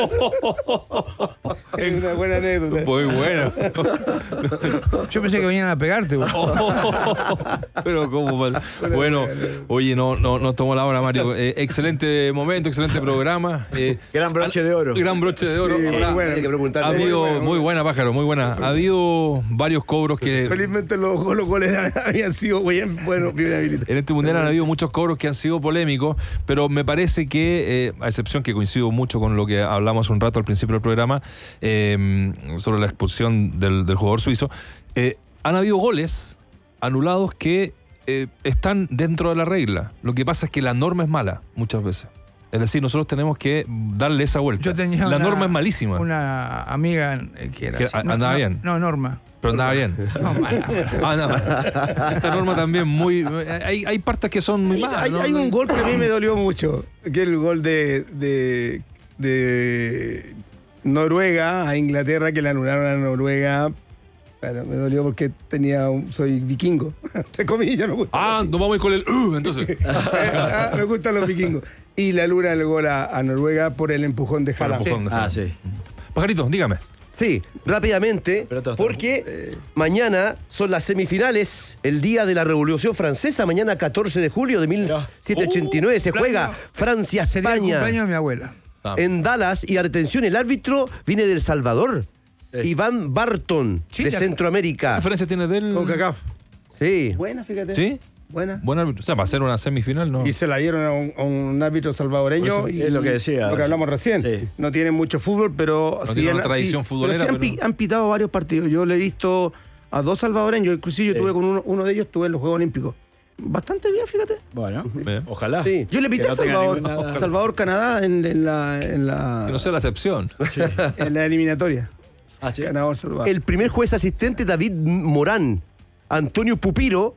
Es una buena anécdota. Muy buena. Yo pensé que venían a pegarte, güey. Pero cómo mal. Bueno, oye, no tomó la hora, Mario. Excelente momento, excelente programa. Gran broche de oro. Gran broche de oro. Sí, Ahora, muy bueno. Hay que preguntarle. ha habido, muy buena, Pájaro, muy buena. Ha habido varios cobros que... Felizmente los goles habían sido bien buenos. Bien habilitados. En este mundial han habido muchos cobros que han sido polémicos, pero me parece que, a excepción que coincido mucho con lo que hablamos un rato al principio del programa, sobre la expulsión del jugador suizo, han habido goles anulados que están dentro de la regla. Lo que pasa es que la norma es mala muchas veces. Es decir, nosotros tenemos que darle esa vuelta. Yo tenía la norma es malísima. Una amiga que era Que así. andaba bien. No, Norma. Pero andaba bien. No, mala. No. Esta norma también muy... Hay partes que son muy malas. ¿no? Hay un gol que a mí me dolió mucho, que es el gol de Noruega a Inglaterra, que le anularon a Noruega. Bueno, me dolió porque soy vikingo. Entre comillas, me gusta. Nos vamos a ir con el... entonces. Me gustan los vikingos. Y le anulan el gol a Noruega por el empujón de Haaland. Sí. Pajarito, dígame. Sí, rápidamente, Pero todos porque mañana son las semifinales, el día de la Revolución Francesa, mañana 14 de julio de 1789 se juega Sería el Francia-España cumpleaños de mi abuela. en Dallas, y atención, el árbitro viene de El Salvador, Iván Barton, Sí, de ya- ¿Qué Centroamérica. diferencia tiene de él? Con CACAF. Sí. Buena, fíjate. ¿Sí? Buena. Buen árbitro. O sea, para hacer una semifinal, ¿no? Y se la dieron a un árbitro salvadoreño. Por Y eso, es lo que decía. Lo que hablamos recién. Sí. No tienen mucho fútbol, pero... No tiene una tradición futbolera, Pero sí pero- han pitado varios partidos. Yo le he visto a dos salvadoreños. Inclusive yo tuve con uno de ellos, tuve en los Juegos Olímpicos. Bastante bien, fíjate. Bueno, Bien. ojalá. Sí. Yo le pité Que a no tenga Salvador, ninguna- Salvador-Canadá en Que la no sea la excepción. en la eliminatoria. Ah, sí. Ganador Salvador. El primer juez asistente, David Morán. Antonio Pupiro,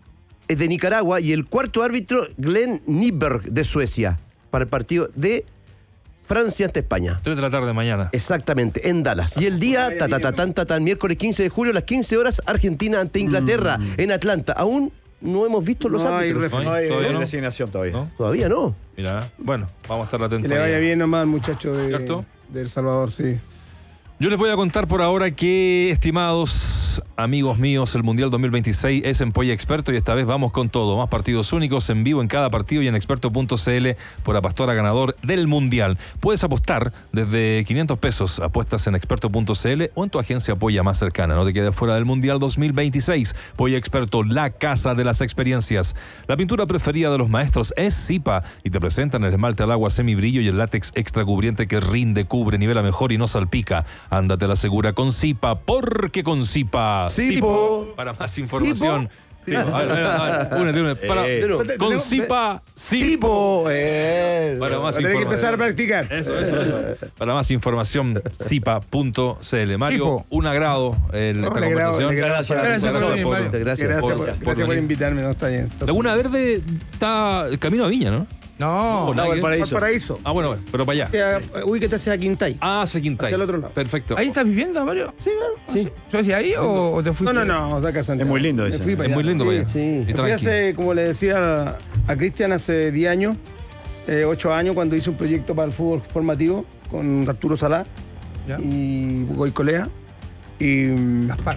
es de Nicaragua, y el cuarto árbitro, Glenn Nyberg, de Suecia, para el partido de Francia ante España. 3 de la tarde mañana. Exactamente, en Dallas. Y el día, miércoles 15 de julio, a las 15 horas, Argentina ante Inglaterra, en Atlanta. Aún no hemos visto los No hay árbitros. No hay Todavía no. designación todavía. ¿No? Todavía no. Mira, bueno, vamos a estar Que atentos. le vaya ahí. bien nomás al muchacho ¿Cierto? de El Salvador, sí. Yo les voy a contar por ahora que, estimados amigos míos, el Mundial 2026 es en Polla Experto y esta vez vamos con todo. Más partidos únicos en vivo en cada partido y en experto.cl por Apastora, ganador del Mundial. Puedes apostar desde 500 pesos. Apuestas en experto.cl o en tu agencia Polla más cercana. No te quedes fuera del Mundial 2026. Polla Experto, la casa de las experiencias. La pintura preferida de los maestros es Zipa y te presentan el esmalte al agua semibrillo y el látex extra cubriente que rinde, cubre, nivela mejor y no salpica. Ándate a la segura con Zipa, porque con Zipa. Zipo. Para más información. Zipo. A ver, únete. Con Zipa, Zipo. Para más Tienes que empezar a información. practicar. Eso. Para más información, zipa.cl. Mario, Zipo. un agrado en esta conversación. Gracias. Gracias por venir, Mario. Gracias. Gracias por venir. invitarme, no está bien. Laguna Verde está camino a Viña, ¿no? No, No, Valparaíso. Paraíso. Ah, bueno, pero para allá. Ubícate hacia Quintay. Ah, hacia Quintay. Hacia el otro lado. Perfecto. ¿ahí estás viviendo, Mario? Sí, claro. Sí. ¿Sos de ahí o te fuiste? No, de acá a Santiago. Es muy lindo Me ese. fui para Es allá. muy lindo para allá. Sí. Y Me fui tranquilo. hace, como le decía a Cristian, hace 10 años, 8 años, cuando hice un proyecto para el fútbol formativo con Arturo Salá Ya. y Goicolea. Y Gaspar.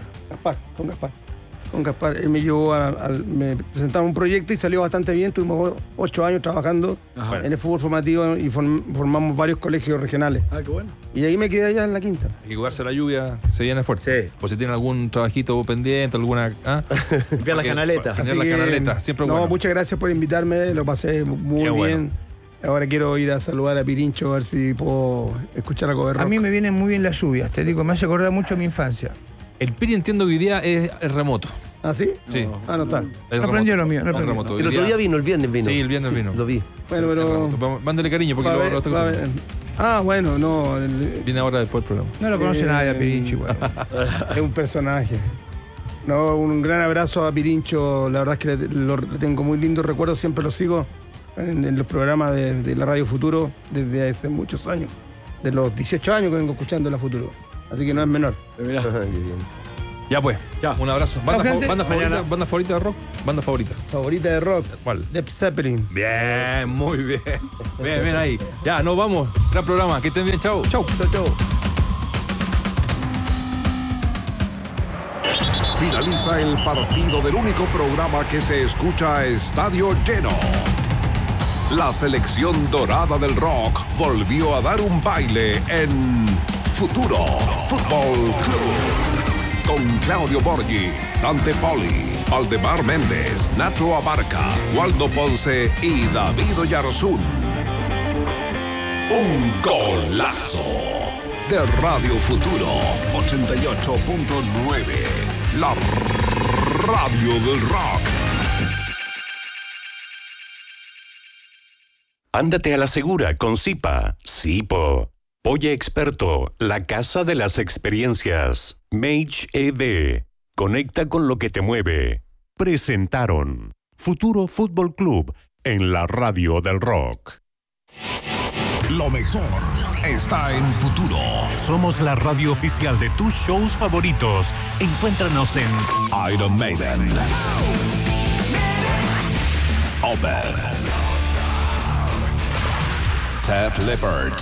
Con Gaspar. Él me llevó me presentaron un proyecto y salió bastante bien. Tuvimos 8 años trabajando Ajá. en el fútbol formativo y formamos varios colegios regionales. Ah, qué bueno. Y ahí me quedé allá en la quinta. Hay que jugarse la lluvia, se viene fuerte. Sí. Por si tienen algún trabajito pendiente, alguna. Limpiar las canaletas. Tener las Así que, canaletas, siempre no, bueno. muchas gracias por invitarme, lo pasé muy Qué bien. bueno. Ahora quiero ir a saludar a Pirincho, a ver si puedo escuchar algo de A rock. mí me vienen muy bien las lluvias, te digo, me hace acordar mucho a mi infancia. El Piri entiendo que hoy día es remoto. ¿Ah, sí? Sí. Ah, no está. Es No remoto. aprendió lo mío, no Es aprendió. remoto. El otro día vino, el viernes vino. Sí, el viernes Sí, vino. Lo vi. Bueno, Es pero... remoto. Mándale cariño porque va a lo ver, está va a escuchando. ver. Ah, bueno, no. Viene ahora después del programa. No lo conoce nadie a Pirinchi, bueno. Es un personaje. No, un gran abrazo a Pirincho. La verdad es que le tengo muy lindos recuerdos. Siempre lo sigo en los programas de la Radio Futuro desde hace muchos años. De los 18 años que vengo escuchando la Futuro. Así que no es menor. Mirá. Ajá, qué bien. Ya pues, Ya. un abrazo. Chao, gente. Banda favorita de rock. Banda favorita. Favorita de rock. ¿Cuál? Led Zeppelin. Bien, muy bien. Bien ahí. Ya, nos vamos. Gran programa. Que estén bien. Chau. Chau, chau. Finaliza el partido del único programa que se escucha a estadio lleno. La selección dorada del rock volvió a dar un baile en Futuro Fútbol Club. Con Claudio Borghi, Dante Poli, Aldemar Méndez, Nacho Abarca, Waldo Ponce y David Oyarzún. Un golazo de Radio Futuro 88.9. La radio del rock. Ándate a la segura con Zipa. Zipo. Oye Experto, la casa de las experiencias. Mage EV. Conecta con lo que te mueve. Presentaron Futuro Fútbol Club en la radio del rock. Lo mejor está en Futuro. Somos la radio oficial de tus shows favoritos. Encuéntranos en Iron Maiden, Opeth, Def Leppard,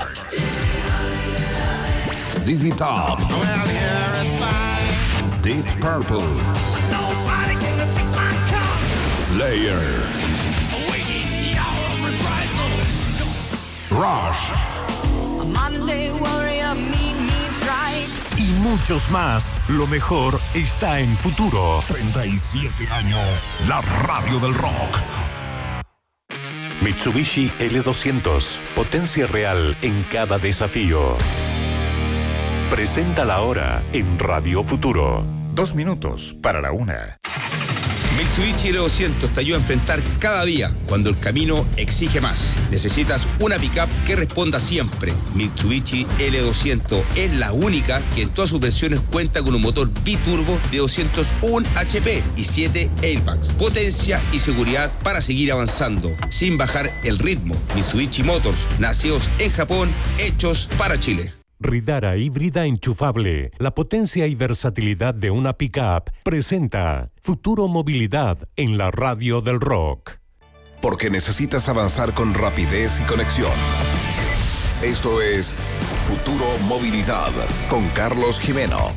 ZZ Top, Deep Purple, Slayer, Rush y muchos más. Lo mejor está en Futuro. 37 años, la radio del rock. Mitsubishi L200. Potencia real en cada desafío. Presenta la hora en Radio Futuro. 2 minutos para la 1. Mitsubishi L200 te ayuda a enfrentar cada día cuando el camino exige más. Necesitas una pickup que responda siempre. Mitsubishi L200 es la única que en todas sus versiones cuenta con un motor biturbo de 201 HP y 7 airbags. Potencia y seguridad para seguir avanzando sin bajar el ritmo. Mitsubishi Motors, nacidos en Japón, hechos para Chile. Ridara híbrida enchufable. La potencia y versatilidad de una pickup presenta Futuro Movilidad en la radio del rock. Porque necesitas avanzar con rapidez y conexión. Esto es Futuro Movilidad con Carlos Jimeno.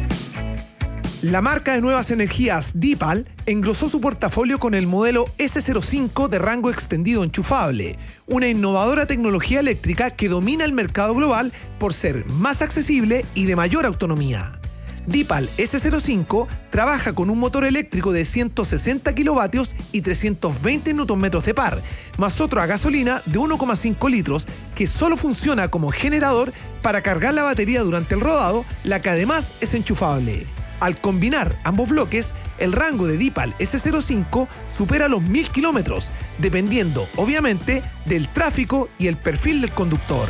La marca de nuevas energías Dipal engrosó su portafolio con el modelo S05 de rango extendido enchufable, una innovadora tecnología eléctrica que domina el mercado global por ser más accesible y de mayor autonomía. Dipal S05 trabaja con un motor eléctrico de 160 kilovatios y 320 Nm de par, más otro a gasolina de 1,5 litros que solo funciona como generador para cargar la batería durante el rodado, la que además es enchufable. Al combinar ambos bloques, el rango de Dipal S05 supera los 1000 kilómetros, dependiendo, obviamente, del tráfico y el perfil del conductor.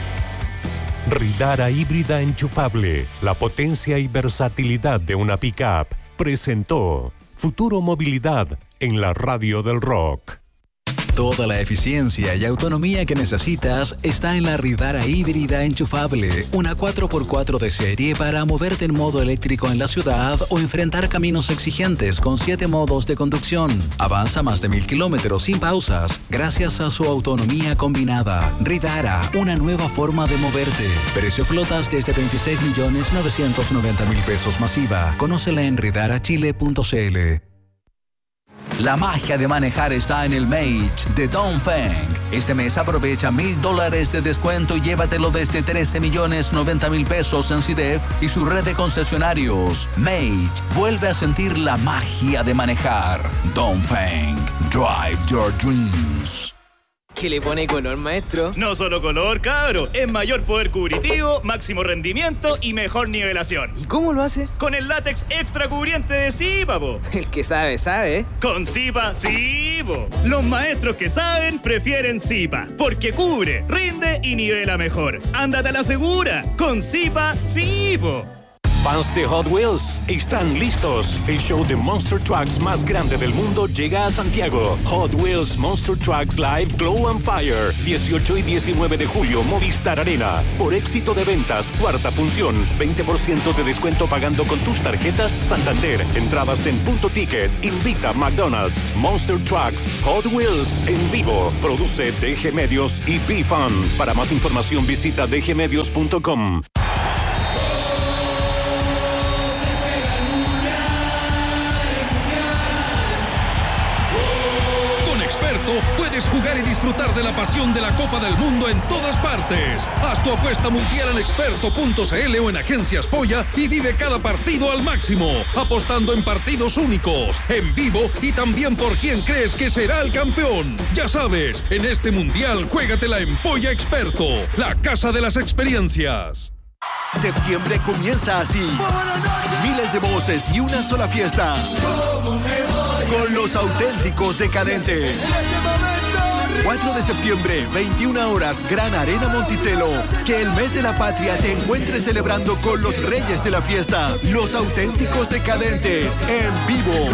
Ridara híbrida enchufable. La potencia y versatilidad de una pickup presentó Futuro Movilidad en la radio del rock. Toda la eficiencia y autonomía que necesitas está en la Ridara híbrida enchufable, una 4x4 de serie para moverte en modo eléctrico en la ciudad o enfrentar caminos exigentes con 7 modos de conducción. Avanza más de 1000 kilómetros sin pausas gracias a su autonomía combinada. Ridara, una nueva forma de moverte. Precio flotas desde 26.990.000 pesos masiva. Conócela en ridarachile.cl. La magia de manejar está en el Mage de Dongfeng. Este mes aprovecha $1,000 de descuento y llévatelo desde 13.090.000 pesos en CIDEF y su red de concesionarios. Mage, vuelve a sentir la magia de manejar. Dongfeng, drive your dreams. ¿Qué le pone color, maestro? No solo color, cabro. Es mayor poder cubritivo, máximo rendimiento y mejor nivelación. ¿Y cómo lo hace? Con el látex extra cubriente de Zipa, po. El que sabe, sabe. Con Zipa, sí, po. Los maestros que saben prefieren Zipa, porque cubre, rinde y nivela mejor. Ándate a la segura. Con Zipa, sí, po. Fans de Hot Wheels, están listos. El show de Monster Trucks más grande del mundo llega a Santiago. Hot Wheels Monster Trucks Live Glow and Fire. 18 y 19 de julio, Movistar Arena. Por éxito de ventas, cuarta función. 20% de descuento pagando con tus tarjetas Santander. Entradas en Punto Ticket. Invita McDonald's. Monster Trucks Hot Wheels en vivo. Produce DG Medios y B-Fun. Para más información visita dgmedios.com. Puedes jugar y disfrutar de la pasión de la Copa del Mundo en todas partes. Haz tu apuesta mundial en experto.cl o en Agencias Polla y vive cada partido al máximo, apostando en partidos únicos, en vivo y también por quién crees que será el campeón. Ya sabes, en este mundial juégatela en Polla Experto, la casa de las experiencias. Septiembre comienza así. Miles de voces y una sola fiesta. Con los auténticos decadentes. 4 de septiembre, 21 horas, Gran Arena Monticello. Que el mes de la patria te encuentre celebrando con los reyes de la fiesta. Los auténticos decadentes, en vivo.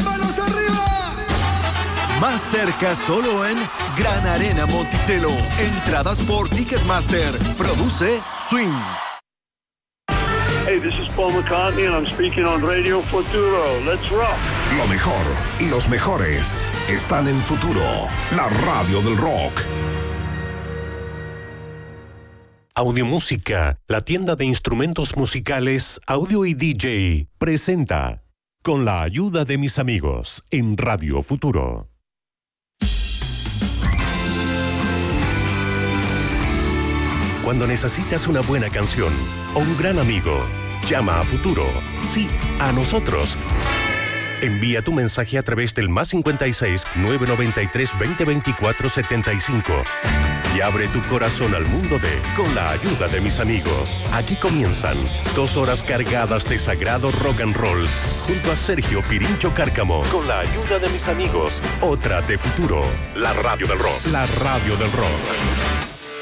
Más cerca solo en Gran Arena Monticello. Entradas por Ticketmaster. Produce Swing. Hey, this is Paul McCartney and I'm speaking on Radio Futuro. Let's rock. Lo mejor y los mejores están en Futuro, la radio del rock. Audiomúsica, la tienda de instrumentos musicales, audio y DJ, presenta Con la ayuda de mis amigos en Radio Futuro. Cuando necesitas una buena canción o un gran amigo, llama a Futuro. Sí, a nosotros. Envía tu mensaje a través del +56 993 2024 75 y abre tu corazón al mundo de Con la ayuda de mis amigos. Aquí comienzan 2 horas cargadas de sagrado rock and roll junto a Sergio Pirincho Cárcamo. Con la ayuda de mis amigos, otra de Futuro, la radio del rock. La radio del rock.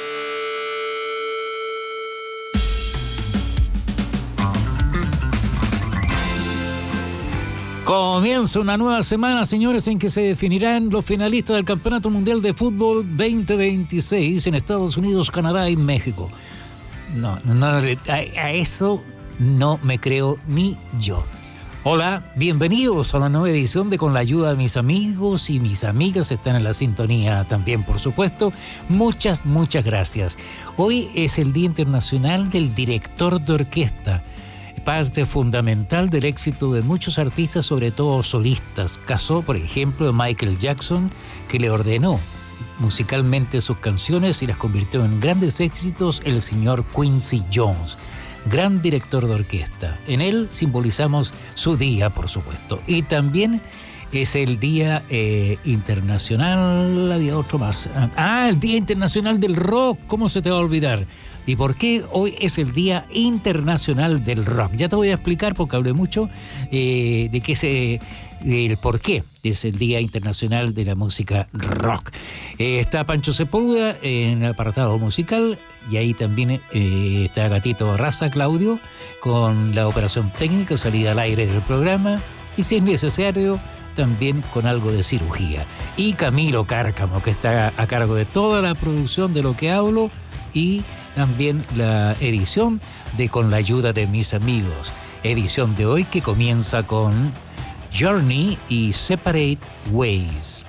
Comienza una nueva semana, señores, en que se definirán los finalistas del Campeonato Mundial de Fútbol 2026 en Estados Unidos, Canadá y México. No, a eso no me creo ni yo. Hola, bienvenidos a la nueva edición de Con la ayuda de mis amigos y mis amigas. Están en la sintonía también, por supuesto. Muchas gracias. Hoy es el Día Internacional del Director de Orquesta. Parte fundamental del éxito de muchos artistas, sobre todo solistas. Caso, por ejemplo, de Michael Jackson, que le ordenó musicalmente sus canciones y las convirtió en grandes éxitos, el señor Quincy Jones, gran director de orquesta. En él simbolizamos su día, por supuesto. Y también es el Día Internacional, había otro más. El Día Internacional del Rock, ¿cómo se te va a olvidar? ¿Y por qué hoy es el Día Internacional del Rock? Ya te voy a explicar, porque hablé mucho de qué el por qué es el Día Internacional de la Música Rock. Está Pancho Sepúlveda en el apartado musical, y ahí también está Gatito Barraza, Claudio, con la operación técnica, salida al aire del programa, y si es necesario, también con algo de cirugía. Y Camilo Cárcamo, que está a cargo de toda la producción de lo que hablo, y también la edición de Con la ayuda de mis amigos. Edición de hoy que comienza con Journey y Separate Ways.